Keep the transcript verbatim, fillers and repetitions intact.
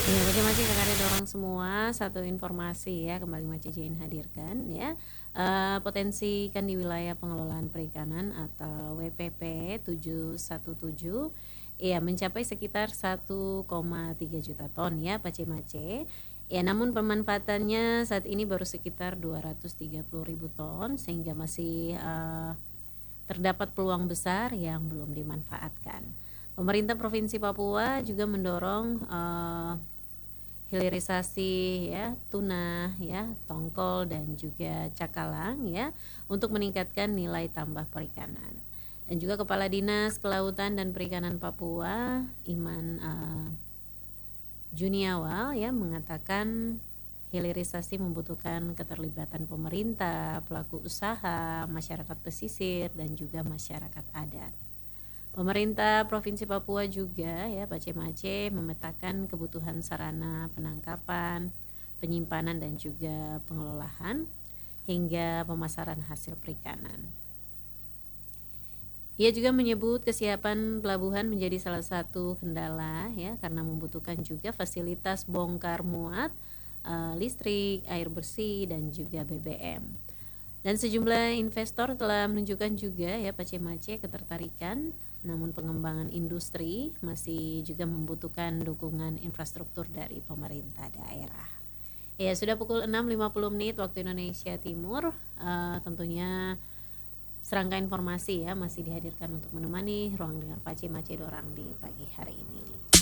Iya, macam-macam kakaknya dorong semua, satu informasi ya, kembali Mace Jain hadirkan ya. Eh, potensi ikan di wilayah pengelolaan perikanan atau W P P tujuh satu tujuh ya mencapai sekitar satu koma tiga juta ton ya Pace Mace. Ya, namun pemanfaatannya saat ini baru sekitar dua ratus tiga puluh ribu ton sehingga masih eh, terdapat peluang besar yang belum dimanfaatkan. Pemerintah Provinsi Papua juga mendorong eh, hilirisasi ya tuna ya tongkol dan juga cakalang ya untuk meningkatkan nilai tambah perikanan. Dan juga Kepala Dinas Kelautan dan Perikanan Papua Iman uh, Juniawal ya mengatakan hilirisasi membutuhkan keterlibatan pemerintah, pelaku usaha, masyarakat pesisir dan juga masyarakat adat. Pemerintah Provinsi Papua juga ya Pace-Mace memetakan kebutuhan sarana penangkapan, penyimpanan dan juga pengelolaan hingga pemasaran hasil perikanan. Ia juga menyebut kesiapan pelabuhan menjadi salah satu kendala ya karena membutuhkan juga fasilitas bongkar muat, uh, listrik, air bersih dan juga B B M. Dan sejumlah investor telah menunjukkan juga ya Pace-Mace ketertarikan, namun pengembangan industri masih juga membutuhkan dukungan infrastruktur dari pemerintah daerah. Ya, sudah pukul enam lewat lima puluh menit waktu Indonesia Timur. Uh, tentunya serangkaian informasi ya masih dihadirkan untuk menemani ruang dengar Pace-Mace Dorang di pagi hari ini.